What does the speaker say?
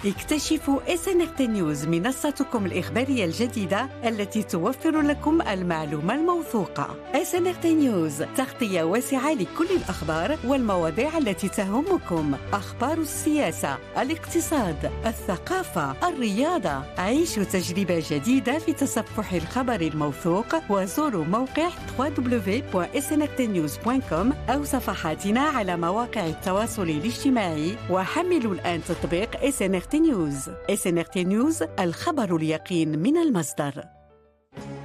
اكتشفوا SNRT نيوز، منصتكم الإخبارية الجديدة التي توفر لكم المعلومة الموثوقة. SNRT نيوز، تغطية واسعة لكل الأخبار والمواضيع التي تهمكم، أخبار السياسة، الاقتصاد، الثقافة، الرياضة. عيشوا تجربة جديدة في تصفح الخبر الموثوق، وزوروا موقع www.snrtnews.com أو صفحاتنا على مواقع التواصل الاجتماعي، وحملوا الآن تطبيق SNRT نيوز. SNRT نيوز، الخبر اليقين من المصدر.